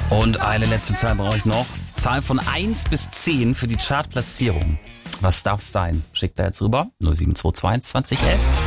Und eine letzte Zahl brauche ich noch. Zahl von 1 bis 10 für die Chartplatzierung. Was darf es sein? Schickt da jetzt rüber. 0722 2011